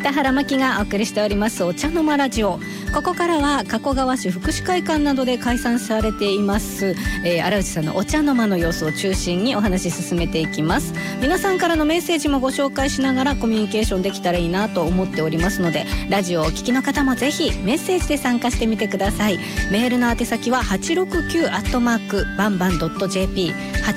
北原真希がお送りしておりますお茶の間ラジオ。ここからは加古川市福祉会館などで開催されています、荒内さんのお茶の間の様子を中心にお話し進めていきます。皆さんからのメッセージもご紹介しながらコミュニケーションできたらいいなと思っておりますので、ラジオをお聞きの方もぜひメッセージで参加してみてください。メールの宛先は 869@banban.jp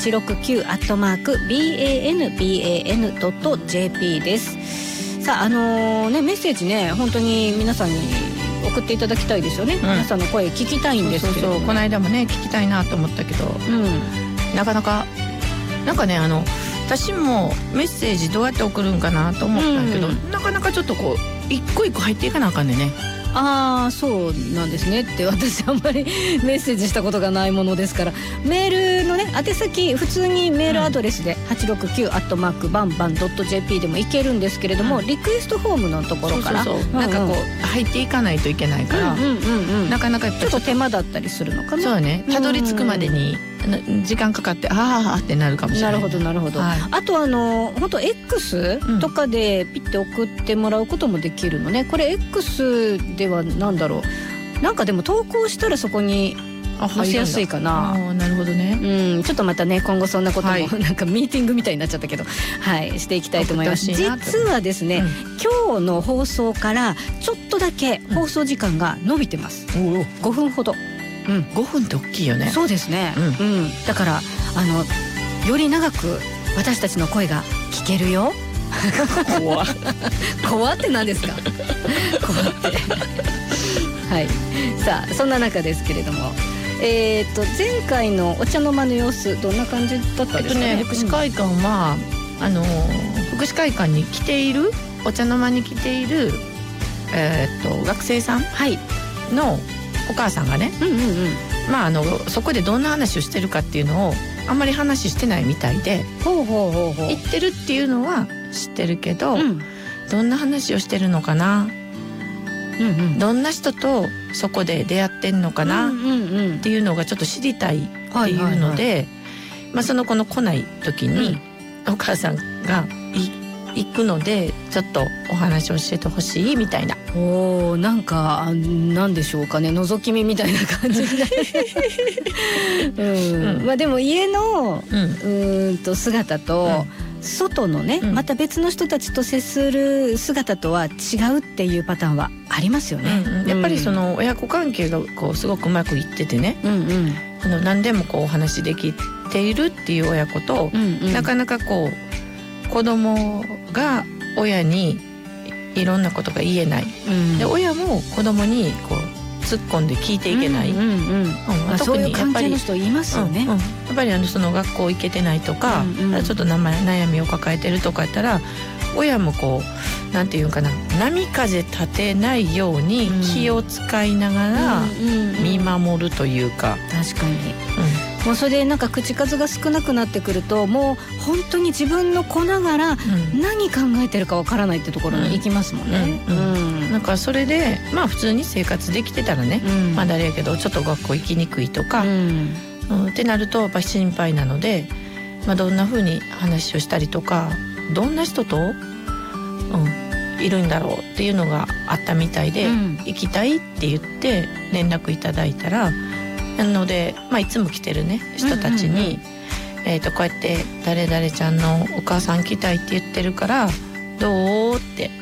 869@banban.jp です。さあ、メッセージね、本当に皆さんに送っていただきたいですよね、皆さんの声聞きたいんですけど。 そうこの間もね聞きたいなと思ったけど、なかなかなんかね、私もメッセージどうやって送るんかなと思ったけど、なかなかちょっとこう一個一個入っていかなあかんね。 ああ、そうなんですねって、私あんまりメッセージしたことがないものですから、メールのね宛先、普通にメールアドレスで 869@banban.jp でもいけるんですけれども、リクエストフォームのところからなんかこう入っていかないといけないから、なかなかちょっと手間だったりするのかな。 そうね、たどり着くまでに時間かかってあーってなるかもしれない。 なるほどなるほど、あと本当 X とかでピッて送ってもらうこともできるのね。これ X ではなんだろう、なんかでも投稿したらそこに載せやすいかな。 なるほどね、 ちょっとまたね今後そんなことも、なんかミーティングみたいになっちゃったけど、していきたいと思います。実はですね、今日の放送からちょっとだけ放送時間が伸びてます、5分ほど。 5分って大きいよね。 そうですね、だからより長く私たちの声が聞けるよ。怖って何ですか。怖ってさあそんな中ですけれども、前回のお茶の間の様子どんな感じだったですかね。 福祉会館は、福祉会館に来ている、お茶の間に来ている、学生さんのお母さんがね、そこでどんな話をしてるかっていうのをあんまり話してないみたいで、言ってるっていうのは知ってるけど、どんな話をしてるのかな、どんな人とそこで出会ってんのかなっていうのがちょっと知りたいっていうので、その子の来ない時にお母さんが行くのでちょっとお話を教えてほしいみたいな。 なんかなんでしょうかね、覗き見みたいな感じででも家の姿と、外のね、また別の人たちと接する姿とは違うっていうパターンはありますよね、 やっぱりその親子関係がこうすごくうまくいっててね、何でもこうお話できているっていう親子と、なかなかこう子供が親にいろんなことが言えない、で親も子供にこう突っ込んで聞いていけない、 そういう関係の人いますよね、 やっぱりその学校行けてないとか、ちょっと悩みを抱えてるとかやったら、親もこうなんていうかな、波風立てないように気を使いながら見守るというか、 確かに、もうそれでなんか口数が少なくなってくると、もう本当に自分の子ながら何考えてるかわからないってところに行きますもんね。 なんかそれで普通に生活できてたらね、まだあれやけどちょっと学校行きにくいとか、ってなるとやっぱ心配なので、どんな風に話をしたりとか、どんな人と、いるんだろうっていうのがあったみたいで、行きたいって言って連絡いただいたら、なので、いつも来てるね人たちに、こうやって誰々ちゃんのお母さん来たいって言ってるからどうって